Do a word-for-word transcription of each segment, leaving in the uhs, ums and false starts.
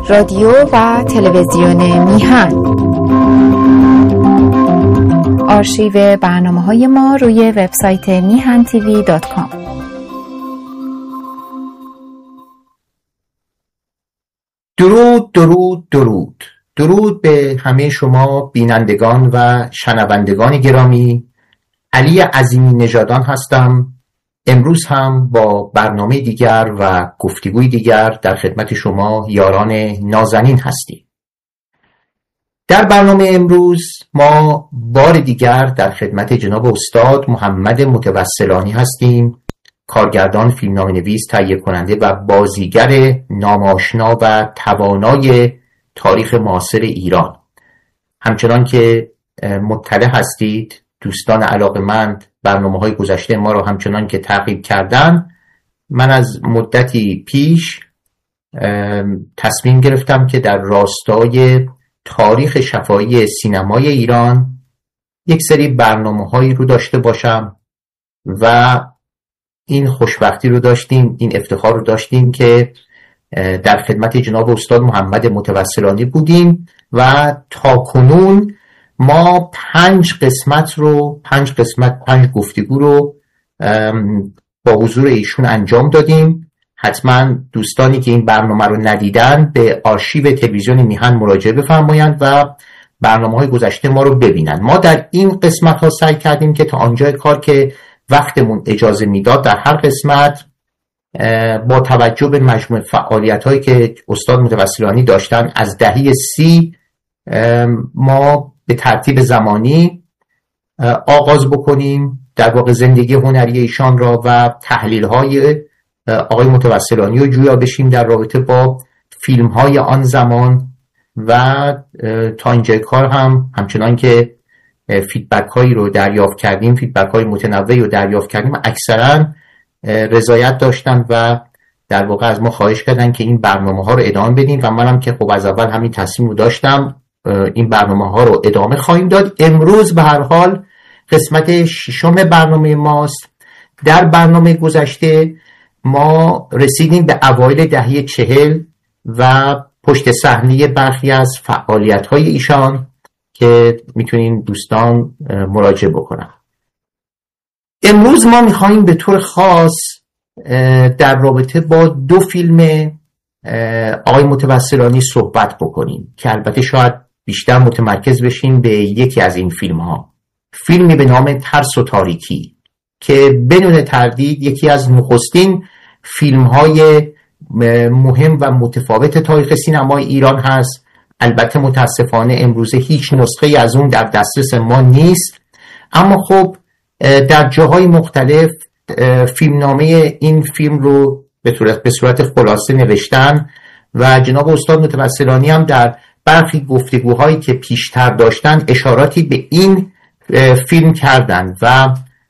رادیو و تلویزیون میهن. آرشیو برنامه‌های ما روی وبسایت میهن تیوی دات کام. درود درود درود درود به همه شما بینندگان و شنوندگان گرامی. علی عظیمی نژادان هستم. امروز هم با برنامه دیگر و گفتگوی دیگر در خدمت شما یاران نازنین هستیم. در برنامه امروز ما بار دیگر در خدمت جناب استاد محمد متوسلانی هستیم، کارگردان، فیلمنامه‌نویس، تهیه کننده و بازیگر ناماشنا و توانای تاریخ معاصر ایران. همچنان که مطلع هستید دوستان علاقه‌مند برنامه‌های گذشته ما رو همچنان که تعقیب کردن، من از مدتی پیش تصمیم گرفتم که در راستای تاریخ شفاهی سینمای ایران یک سری برنامه‌هایی رو داشته باشم و این خوشبختی رو داشتیم، این افتخار رو داشتیم که در خدمت جناب استاد محمد متوسلانی بودیم و تا کنون ما پنج قسمت رو پنج قسمت پنج گفتگو رو با حضور ایشون انجام دادیم. حتما دوستانی که این برنامه رو ندیدن به آرشیو تلویزیون میهن مراجعه بفرمایند و برنامه‌های گذشته ما رو ببینن. ما در این قسمت ها سعی کردیم که تا آنجای کار که وقتمون اجازه میداد در هر قسمت با توجه به مجموع فعالیت‌هایی که استاد متوسلانی داشتن از دهه سی ما به ترتیب زمانی آغاز بکنیم در واقع زندگی هنری ایشان را و تحلیل‌های آقای متوسلانی رو جویا بشیم در رابطه با فیلم‌های آن زمان و تا اینجای کار هم همچنان که فیدبک هایی رو دریافت کردیم، فیدبک های متنوعی رو دریافت کردیم، اکثرا رضایت داشتن و در واقع از ما خواهش کردن که این برنامه ها رو ادامه بدیم و منم که خب از اول همین تصمیم رو داشتم، این برنامه ها رو ادامه خواهیم داد. امروز به هر حال قسمت ششم برنامه ماست. در برنامه گذشته ما رسیدیم به اوایل دهه چهل و پشت صحنه برخی از فعالیت های ایشان که میتونین دوستان مراجعه بکنن. امروز ما میخواییم به طور خاص در رابطه با دو فیلم آقای متوسلانی صحبت بکنیم که البته شاید بیشتر متمرکز بشیم به یکی از این فیلم ها، فیلمی به نام ترس و تاریکی که بدون تردید یکی از نخستین فیلم های مهم و متفاوت تاریخ سینمای ایران هست. البته متاسفانه امروزه هیچ نسخه از اون در دسترس ما نیست، اما خب در جاهای مختلف فیلمنامه این فیلم رو به صورت خلاصه نوشتن و جناب استاد متوسلانی هم در برخی گفتگوهایی که پیشتر داشتن اشاراتی به این فیلم کردن و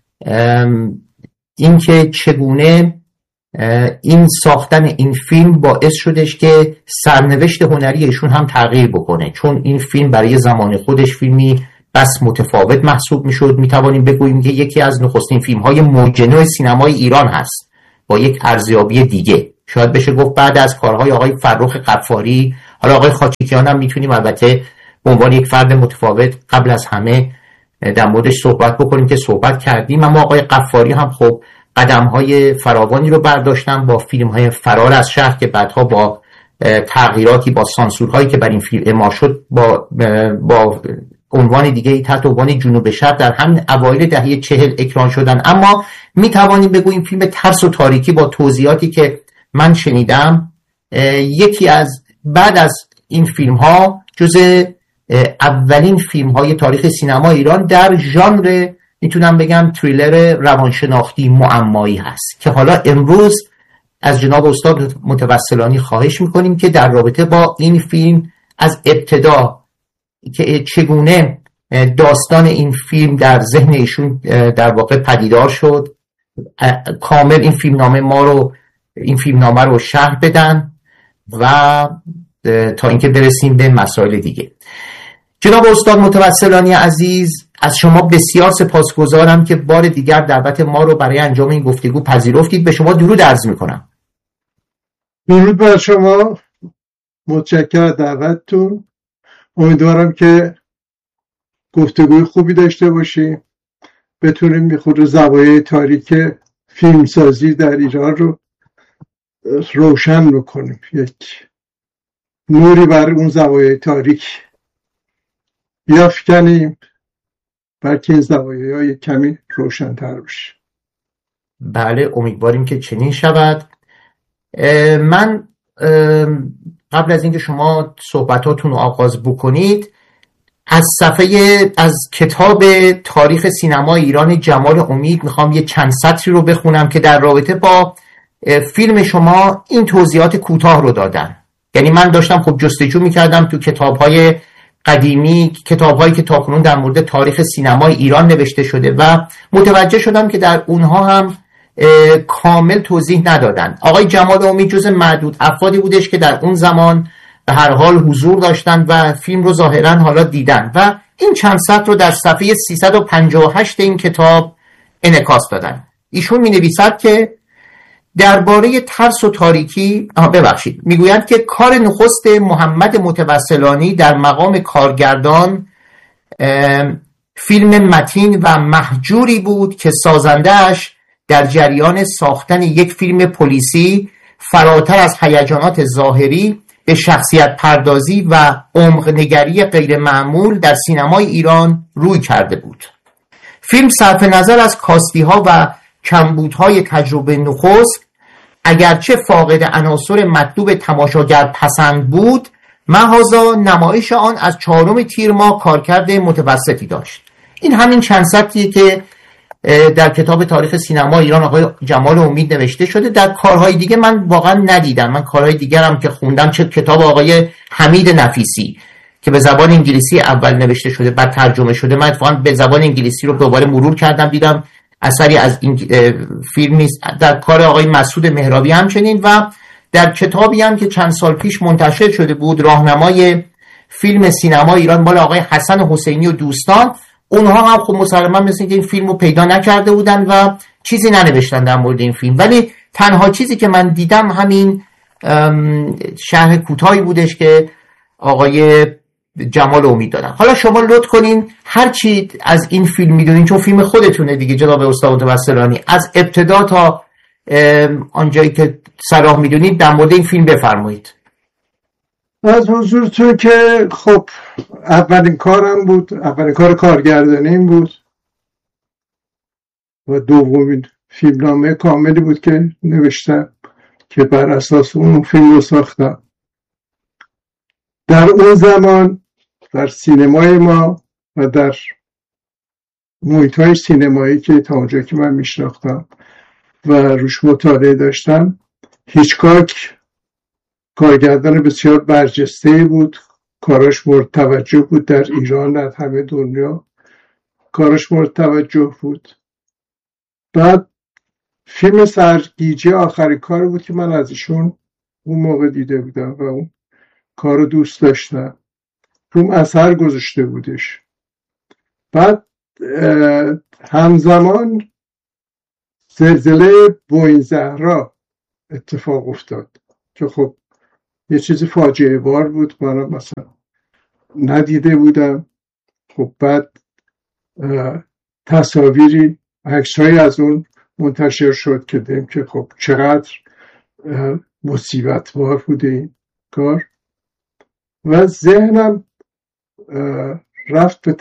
اینکه چگونه این ساختن این فیلم باعث شدش که سرنوشت هنری ایشون هم تغییر بکنه، چون این فیلم برای زمان خودش فیلمی بس متفاوت محسوب میشد. میتوانیم بگوییم که یکی از نخستین فیلم های موجنو سینمای ایران هست با یک ارزیابی دیگه. شاید بشه گفت بعد از کارهای آقای فرخ غفاری، حالا آقای خاچیکیان هم میتونیم البته به عنوان یک فرد متفاوت قبل از همه در موردش صحبت بکنیم که صحبت کردیم، اما آقای غفاری هم خب قدم‌های فراوانی رو برداشتن با فیلم‌های فرار از شهر که بعدها با تغییراتی، با سانسورهایی که بر این فیلم اعمال شد با با عنوان دیگه تحت عنوان جنوب شهر در همین اوایل دهه چهل اکران شدن. اما می توانیم بگوییم فیلم ترس و تاریکی با توضیحاتی که من شنیدم یکی از بعد از این فیلم‌ها جزء اولین فیلم‌های تاریخ سینما ایران در ژانر میتونم بگم تریلر روانشناختی معمایی هست که حالا امروز از جناب استاد متوسلانی خواهش میکنیم که در رابطه با این فیلم از ابتدا که چگونه داستان این فیلم در ذهن ایشون در واقع پدیدار شد کامل این فیلمنامه ما رو این فیلمنامه رو شرح بدن و تا اینکه برسیم به مسائل دیگه. جناب استاد متوسلانی عزیز، از شما بسیار سپاسگزارم که بار دیگر دعوت ما رو برای انجام این گفتگو پذیرفتید. به شما درود عرض میکنم. درود بر شما. متشکرم از دعوتتون. امیدوارم که گفتگوی خوبی داشته باشیم، بتونیم یه خود زوایای تاریک فیلمسازی در ایران رو روشن بکنیم، یک نوری بر اون زوایای تاریک بیافکنیم، بلکه این زوایای کمی روشن‌تر بشه. بله، امیدواریم که چنین شود. من قبل از اینکه شما صحبتاتون رو آغاز بکنید، از صفحه از کتاب تاریخ سینما ایران جمال امید میخوام یه چند سطری رو بخونم که در رابطه با فیلم شما این توضیحات کوتاه رو دادن. یعنی من داشتم خب جستجو میکردم تو کتاب‌های قدیمی، کتاب‌هایی که تاکنون در مورد تاریخ سینمای ایران نوشته شده و متوجه شدم که در اونها هم کامل توضیح ندادن. آقای جمال امید جز معدود افرادی بودش که در اون زمان به هر حال حضور داشتن و فیلم رو ظاهرا حالا دیدن و این چند سطر رو در صفحه سیصد و پنجاه و هشت این کتاب انعکاس دادن. ایشون می نویسد که درباره ترس و تاریکی ببخشید میگویند که کار نخست محمد متوسلانی در مقام کارگردان فیلم متین و مهجوری بود که سازنده‌اش در جریان ساختن یک فیلم پلیسی فراتر از هیجانات ظاهری به شخصیت پردازی و عمق نگری غیر معمول در سینمای ایران روی کرده بود. فیلم صرف نظر از کاستی ها و کمبودهای تجربه نخست اگرچه فاقد عناصر مطلوب تماشاگر پسند بود، محضا نمایش آن از چهارم تیر ماه کارکرد متوسطی داشت. این همین چند سطریه که در کتاب تاریخ سینما ایران آقای جمال امید نوشته شده. در کارهای دیگه من واقعا ندیدم. من کارهای دیگر هم که خوندم، چه کتاب آقای حمید نفیسی که به زبان انگلیسی اول نوشته شده بعد ترجمه شده، من اتفاقا به زبان انگلیسی رو دوباره مرور کردم، دیدم اثری از این فیلم نیست. در کار آقای مسعود مهرابی همچنین و در کتابی هم که چند سال پیش منتشر شده بود، راهنمای فیلم سینما ایران مال آقای حسن حسینی و دوستان، اونها هم خب مسلما مثل که این فیلم رو پیدا نکرده بودن و چیزی ننوشتن در مورد این فیلم، ولی تنها چیزی که من دیدم همین شرح کوتاهی بودش که آقای جمال امید دادن. حالا شما لطف کنین هر چی از این فیلم میدونین، چون فیلم خودتونه دیگه جناب استاد متوسلانی، از ابتدا تا آنجایی که صلاح میدونید در مورد این فیلم بفرمایید. از حضورتون که خب اولین کارم بود، اولین کار کارگردانیم بود و دومین فیلمنامه کاملی بود که نوشتم که بر اساس اون فیلم رو ساختم. در اون زمان در سینمای ما و در محیط‌های سینمایی که تا اونجا که من میشناختم و روش مطالعه داشتم، هیچکاک کارگردان بسیار برجسته بود، کاراش مورد توجه بود در ایران، در همه دنیا کاراش مورد توجه بود. بعد فیلم سرگیجه آخرین کار بود که من از ایشون اون موقع دیده بودم و اون کارو دوست داشتم، روم اثر گذاشته بودش. بعد همزمان زلزله بوئین زهرا اتفاق افتاد که خب یه چیزی فاجعه بار بود، منم مثلا ندیده بودم. خب بعد تصاویری عکسایی از اون منتشر شد که دیدم که خب چقدر مصیبت بار بوده این کار و ذهنم رفت به